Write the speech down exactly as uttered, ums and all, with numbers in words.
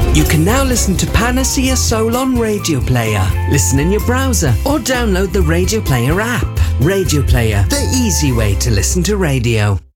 You can now listen to Panacea Soul on Radio Player. Listen in your browser or download the Radio Player app. Radio Player, the easy way to listen to radio.